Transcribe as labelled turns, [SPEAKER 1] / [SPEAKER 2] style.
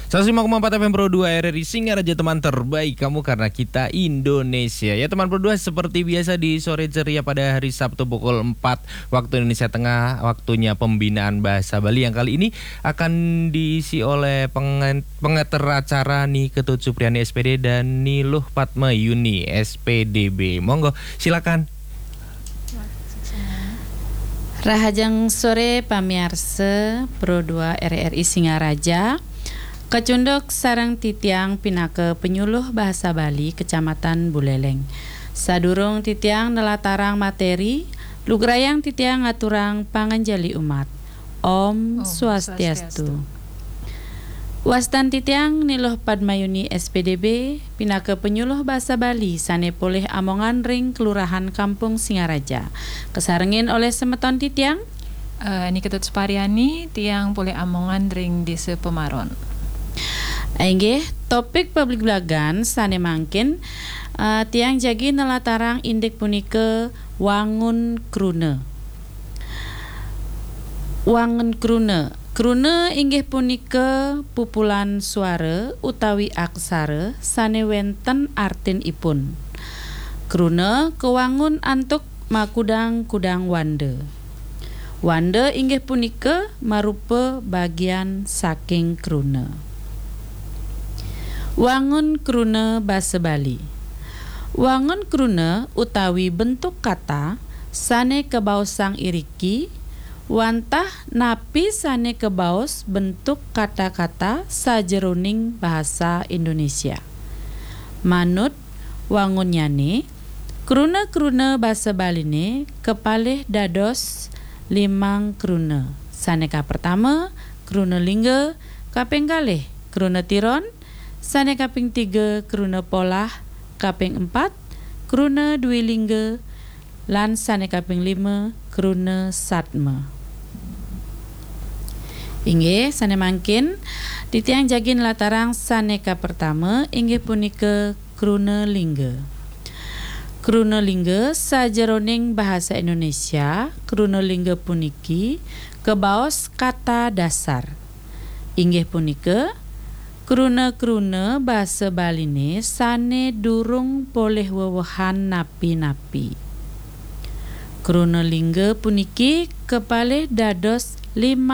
[SPEAKER 1] 105,4 FM Pro 2 RRI Singaraja, teman terbaik kamu karena kita Indonesia. Ya teman Pro 2, seperti biasa di sore ceria pada hari Sabtu pukul 4 waktu Indonesia Tengah, waktunya pembinaan bahasa Bali yang kali ini akan diisi oleh pengeter acara nih Ketut Supriyani SPD dan Niluh Padma Yuni SPDB. Monggo silakan.
[SPEAKER 2] Rahajang sore pamiarsa Pro 2 RRI Singaraja. Kecunduk sarang titiang pinake penyuluh bahasa Bali Kecamatan Buleleng. Sadurung titiang nelatarang materi, lugrayang titiang ngaturang panganjali umat. Om Swastiastu. Wastan titiang Niluh Padmayuni SPDB pinake penyuluh bahasa Bali sane poleh Amongan Ring Kelurahan Kampung Singaraja. Kesarengin oleh semeton titiang
[SPEAKER 3] Ni Ketut Supriyani tiang poleh Amongan Ring Desa Pemaron.
[SPEAKER 2] Ainggih topik publik belagan sane mangkin tiang jagi nelatarang indik punike wangun krune. Wangun krune. Krune inggih punika pupulan suara utawi aksara sane wenten artinipun. Krune kewangun antuk makudang-kudang wande. Wande inggih punika marupa bagian saking krune. Wangun krune basa Bali. Wangun krune utawi bentuk kata sane kebaos sang iriki wantah napi sane kebaos bentuk kata-kata sajeroning bahasa Indonesia. Manut wangunyane krune-krune basa Baline kepalih dados 5 krune. Saneka pertama krune lingga, kaping kalih krune tiron, sane kaping 3 krune polah, kaping 4 krune dwilingga, lan sane kaping 5 krune satma. Inggih sane mangkin titiang jagin latarang saneka pertama inggih punika krune lingga. Krune lingga sajeroning bahasa Indonesia, krune lingga puniki kebaos kata dasar. Inggih punika krune-krune basa Baline sane durung poleh wewehan napi-napi. Krune lingga puniki kepalih dados 5